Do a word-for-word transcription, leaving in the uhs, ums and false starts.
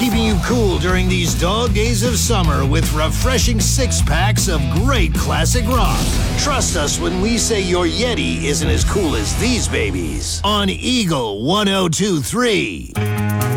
keeping you cool during these dog days of summer with refreshing six-packs of great classic rock. Trust us when we say your Yeti isn't as cool as these babies. On Eagle one oh two three.